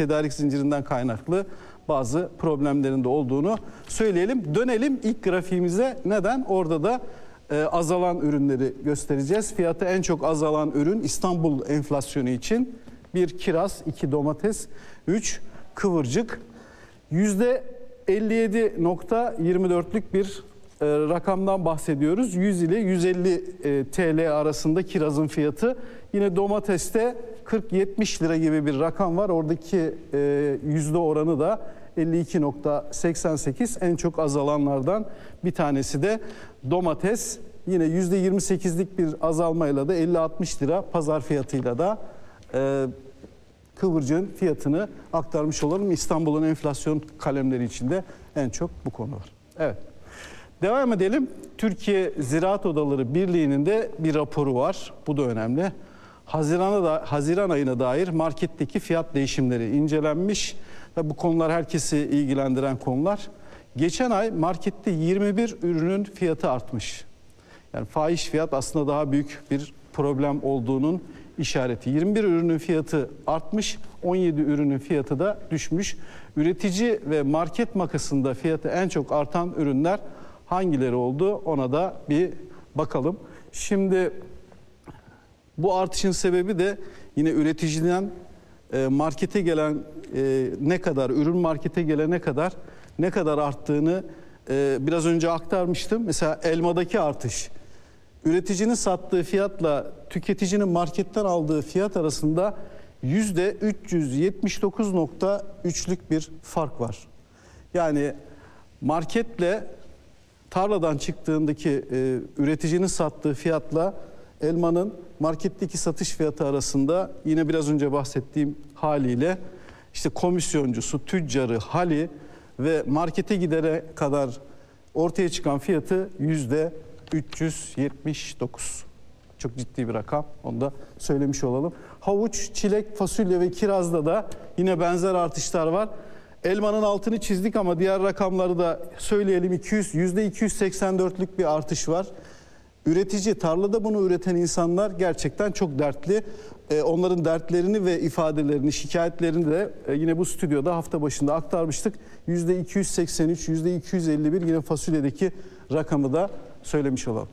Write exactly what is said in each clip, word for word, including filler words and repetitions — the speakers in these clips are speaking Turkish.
tedarik zincirinden kaynaklı bazı problemlerin de olduğunu söyleyelim. Dönelim ilk grafiğimize. Neden? Orada da e, azalan ürünleri göstereceğiz. Fiyatı en çok azalan ürün İstanbul enflasyonu için bir kiraz, iki domates, üç kıvırcık. yüzde elli yedi nokta yirmi dörtlük bir e, rakamdan bahsediyoruz. yüz ile yüz elli e, T L arasında kirazın fiyatı. Yine domateste kırk yetmiş lira gibi bir rakam var. Oradaki e, yüzde oranı da elli iki nokta seksen sekiz. En çok azalanlardan bir tanesi de domates. Yine yüzde yirmi sekizlik bir azalmayla da elli altmış lira pazar fiyatıyla da e, kıvırcığın fiyatını aktarmış olalım. İstanbul'un enflasyon kalemleri içinde en çok bu konu var. Evet. Devam edelim. Türkiye Ziraat Odaları Birliği'nin de bir raporu var. Bu da önemli. Haziran'a da, Haziran ayına dair marketteki fiyat değişimleri incelenmiş. Tabii bu konular herkesi ilgilendiren konular. Geçen ay markette yirmi bir ürünün fiyatı artmış. Yani fahiş fiyat aslında daha büyük bir problem olduğunun işareti. yirmi bir ürünün fiyatı artmış, on yedi ürünün fiyatı da düşmüş. Üretici ve market makasında fiyatı en çok artan ürünler hangileri oldu? Ona da bir bakalım. Şimdi bu artışın sebebi de yine üreticiden markete gelen ne kadar, ürün markete gelene kadar ne kadar arttığını biraz önce aktarmıştım. Mesela elmadaki artış. Üreticinin sattığı fiyatla tüketicinin marketten aldığı fiyat arasında yüzde üç yüz yetmiş dokuz nokta üçlük bir fark var. Yani marketle tarladan çıktığındaki e, üreticinin sattığı fiyatla elmanın marketteki satış fiyatı arasında yine biraz önce bahsettiğim haliyle işte komisyoncusu, tüccarı, hali ve markete gidere kadar ortaya çıkan fiyatı yüzde üç yüz yetmiş dokuz. Çok ciddi bir rakam. Onu da söylemiş olalım. Havuç, çilek, fasulye ve kirazda da yine benzer artışlar var. Elmanın altını çizdik ama diğer rakamları da söyleyelim. iki yüz, yüzde iki yüz seksen dörtlük bir artış var. Üretici, tarlada bunu üreten insanlar gerçekten çok dertli. Ee, onların dertlerini ve ifadelerini, şikayetlerini de e, yine bu stüdyoda hafta başında aktarmıştık. yüzde iki yüz seksen üç, yüzde iki yüz elli bir yine fasulyedeki rakamı da söylemiş olalım.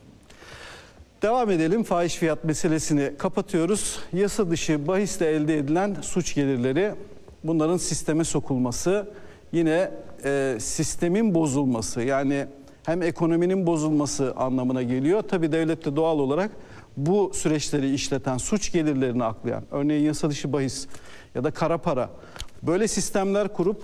Devam edelim. Fahiş fiyat meselesini kapatıyoruz. Yasa dışı bahisle elde edilen suç gelirleri, bunların sisteme sokulması, yine e, sistemin bozulması, yani hem ekonominin bozulması anlamına geliyor. Tabii devlet de doğal olarak bu süreçleri işleten, suç gelirlerini aklayan, örneğin yasa dışı bahis ya da kara para, böyle sistemler kurup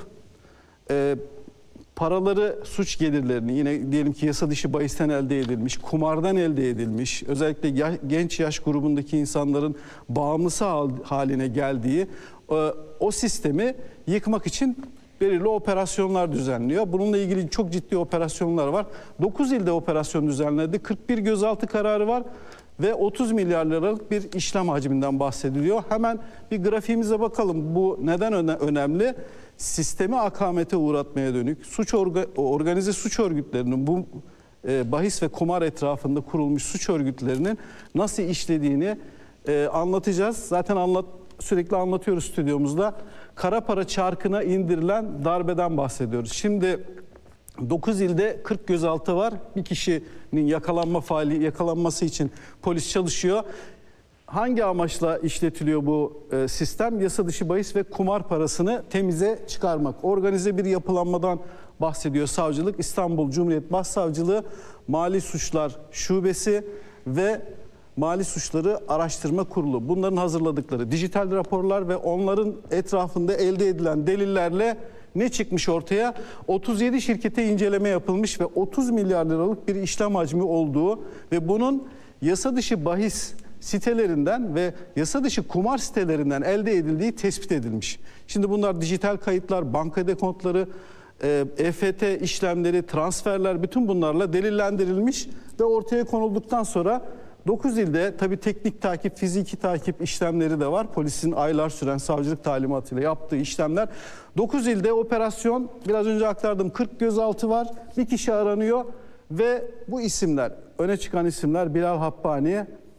e, paraları, suç gelirlerini, yine diyelim ki yasa dışı bahisten elde edilmiş, kumardan elde edilmiş, özellikle ya, genç yaş grubundaki insanların bağımlısı haline geldiği e, o sistemi yıkmak için belirli operasyonlar düzenliyor. Bununla ilgili çok ciddi operasyonlar var. dokuz ilde operasyon düzenledi. kırk bir gözaltı kararı var ve otuz milyar liralık bir işlem hacminden bahsediliyor. Hemen bir grafiğimize bakalım. Bu neden önemli? Sistemi akamete uğratmaya dönük suç orga, organize suç örgütlerinin, bu e, bahis ve kumar etrafında kurulmuş suç örgütlerinin nasıl işlediğini e, anlatacağız. Zaten anlat, sürekli anlatıyoruz stüdyomuzda. Kara para çarkına indirilen darbeden bahsediyoruz. Şimdi dokuz ilde kırk gözaltı var. Bir kişinin yakalanma faali yakalanması için polis çalışıyor. Hangi amaçla işletiliyor bu e, sistem? Yasa dışı bahis ve kumar parasını temize çıkarmak. Organize bir yapılanmadan bahsediyor savcılık. İstanbul Cumhuriyet Başsavcılığı Mali Suçlar Şubesi ve Mali Suçları Araştırma Kurulu. Bunların hazırladıkları dijital raporlar ve onların etrafında elde edilen delillerle ne çıkmış ortaya? otuz yedi şirkete inceleme yapılmış ve otuz milyar liralık bir işlem hacmi olduğu ve bunun yasa dışı bahis sitelerinden ve yasa dışı kumar sitelerinden elde edildiği tespit edilmiş. Şimdi bunlar dijital kayıtlar, banka dekontları, E F T işlemleri, transferler, bütün bunlarla delillendirilmiş ve ortaya konulduktan sonra dokuz ilde tabii teknik takip, fiziki takip işlemleri de var. Polisin aylar süren savcılık talimatıyla yaptığı işlemler. dokuz ilde operasyon, biraz önce aktardım, kırk gözaltı var. Bir kişi aranıyor ve bu isimler, öne çıkan isimler Bilal Habbani,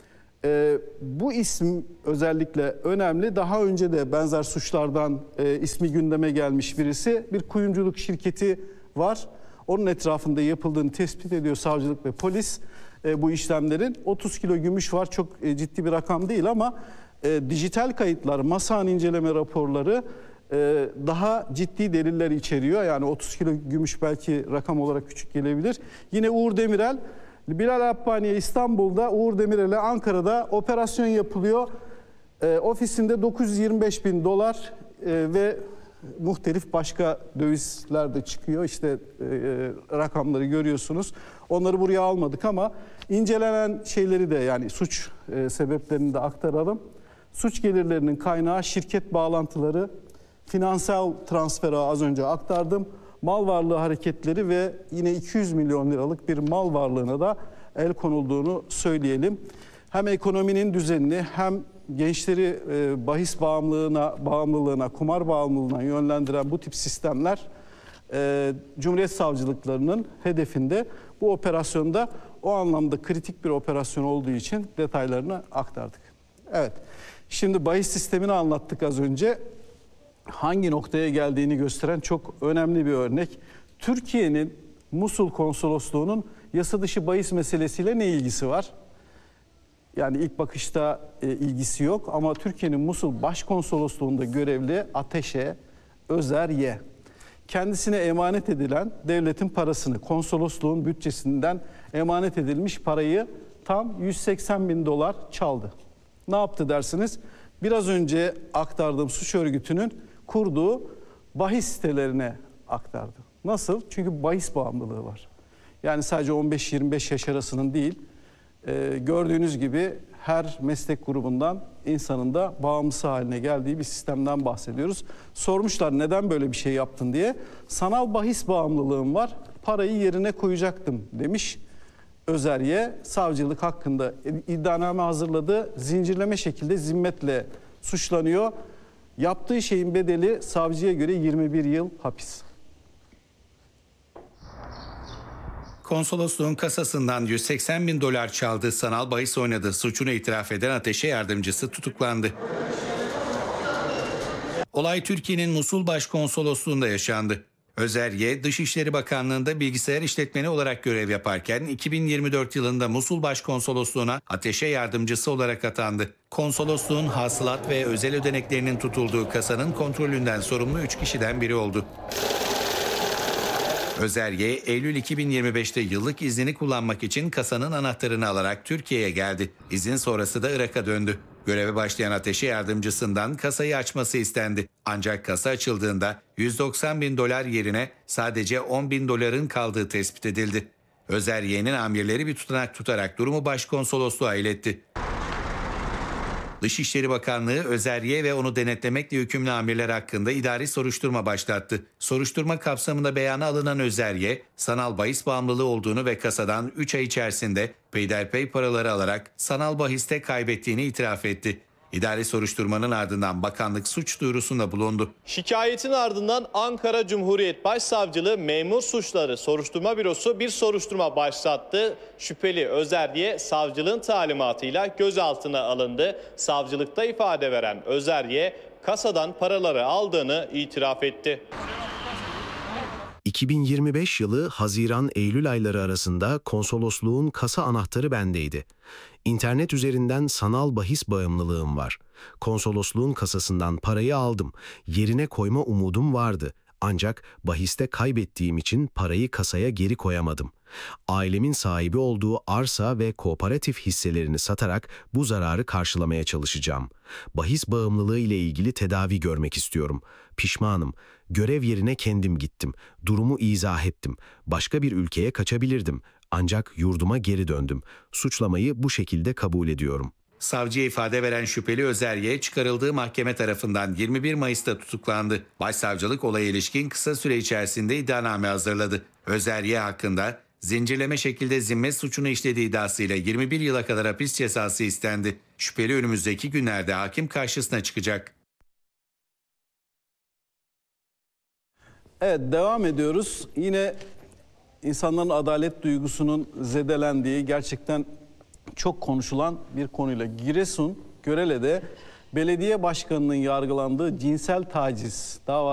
Ee, bu isim özellikle önemli. Daha önce de benzer suçlardan e, ismi gündeme gelmiş birisi. Bir kuyumculuk şirketi var. Onun etrafında yapıldığını tespit ediyor savcılık ve polis e, bu işlemlerin. otuz kilo gümüş var. Çok e, ciddi bir rakam değil ama e, dijital kayıtlar, masahan inceleme raporları e, daha ciddi deliller içeriyor. Yani otuz kilo gümüş belki rakam olarak küçük gelebilir. Yine Uğur Demirel, Bilal Abbani'ye İstanbul'da, Uğur Demirel'e Ankara'da operasyon yapılıyor. E, ofisinde dokuz yüz yirmi beş bin dolar e, ve muhtelif başka dövizler de çıkıyor. İşte e, rakamları görüyorsunuz. Onları buraya almadık ama incelenen şeyleri de, yani suç e, sebeplerini de aktaralım. Suç gelirlerinin kaynağı, şirket bağlantıları, finansal transferi az önce aktardım. Mal varlığı hareketleri ve yine iki yüz milyon liralık bir mal varlığına da el konulduğunu söyleyelim. Hem ekonominin düzenini hem gençleri e, bahis bağımlılığına, bağımlılığına, kumar bağımlılığına yönlendiren bu tip sistemler e, Cumhuriyet Savcılıklarının hedefinde. Bu operasyonda o anlamda kritik bir operasyon olduğu için detaylarını aktardık. Evet, şimdi bahis sistemini anlattık az önce. Hangi noktaya geldiğini gösteren çok önemli bir örnek. Türkiye'nin Musul Konsolosluğu'nun yasa dışı bahis meselesiyle ne ilgisi var? Yani ilk bakışta e, ilgisi yok ama Türkiye'nin Musul Başkonsolosluğu'nda görevli Ateşe Özer Y. Kendisine emanet edilen devletin parasını, konsolosluğun bütçesinden emanet edilmiş parayı tam yüz seksen bin dolar çaldı. Ne yaptı dersiniz? Biraz önce aktardığım suç örgütünün kurduğu bahis sitelerine aktardı. Nasıl? Çünkü bahis bağımlılığı var. Yani sadece on beş yirmi beş yaş arasının değil, e, gördüğünüz gibi her meslek grubundan insanın da bağımlısı haline geldiği bir sistemden bahsediyoruz. Sormuşlar neden böyle bir şey yaptın diye. Sanal bahis bağımlılığım var, parayı yerine koyacaktım demiş Özerye. Savcılık hakkında iddianame hazırladı. Zincirleme şekilde zimmetle suçlanıyor. Yaptığı şeyin bedeli savcıya göre yirmi bir yıl hapis. Konsolosluğun kasasından yüz seksen bin dolar çaldığı, sanal bahis oynadığı suçunu itiraf eden Ateşe yardımcısı tutuklandı. Olay Türkiye'nin Musul Başkonsolosluğu'nda yaşandı. Özerye, Dışişleri Bakanlığı'nda bilgisayar işletmeni olarak görev yaparken iki bin yirmi dört yılında Musul Başkonsolosluğu'na Ateşe yardımcısı olarak atandı. Konsolosluğun hasılat ve özel ödeneklerinin tutulduğu kasanın kontrolünden sorumlu üç kişiden biri oldu. Özerye, Eylül iki bin yirmi beşte yıllık iznini kullanmak için kasanın anahtarını alarak Türkiye'ye geldi. İzin sonrası da Irak'a döndü. Göreve başlayan Ateşe yardımcısından kasayı açması istendi. Ancak kasa açıldığında yüz doksan bin dolar yerine sadece on bin doların kaldığı tespit edildi. Özerye'nin amirleri bir tutanak tutarak durumu başkonsolosluğa iletti. Dışişleri Bakanlığı Özerye ve onu denetlemekle yükümlü amirler hakkında idari soruşturma başlattı. Soruşturma kapsamında beyana alınan Özerye, sanal bahis bağımlılığı olduğunu ve kasadan üç ay içerisinde peyderpey paraları alarak sanal bahiste kaybettiğini itiraf etti. İdari soruşturmanın ardından bakanlık suç duyurusunda bulundu. Şikayetin ardından Ankara Cumhuriyet Başsavcılığı Memur Suçları Soruşturma Bürosu bir soruşturma başlattı. Şüpheli Özerye savcılığın talimatıyla gözaltına alındı. Savcılıkta ifade veren Özerye kasadan paraları aldığını itiraf etti. iki bin yirmi beş yılı Haziran-Eylül ayları arasında konsolosluğun kasa anahtarı bendeydi. İnternet üzerinden sanal bahis bağımlılığım var. Konsolosluğun kasasından parayı aldım. Yerine koyma umudum vardı. Ancak bahiste kaybettiğim için parayı kasaya geri koyamadım. Ailemin sahibi olduğu arsa ve kooperatif hisselerini satarak bu zararı karşılamaya çalışacağım. Bahis bağımlılığı ile ilgili tedavi görmek istiyorum. Pişmanım. Görev yerine kendim gittim. Durumu izah ettim. Başka bir ülkeye kaçabilirdim. Ancak yurduma geri döndüm. Suçlamayı bu şekilde kabul ediyorum. Savcıya ifade veren şüpheli Özerye çıkarıldığı mahkeme tarafından yirmi bir Mayıs'ta tutuklandı. Başsavcılık olaya ilişkin kısa süre içerisinde iddianame hazırladı. Özerye hakkında zincirleme şekilde zimmet suçunu işlediği iddiasıyla yirmi bir yıla kadar hapis cezası istendi. Şüpheli önümüzdeki günlerde hakim karşısına çıkacak. Evet, devam ediyoruz. Yine insanların adalet duygusunun zedelendiği, gerçekten çok konuşulan bir konuyla. Giresun Görele'de belediye başkanının yargılandığı cinsel taciz davası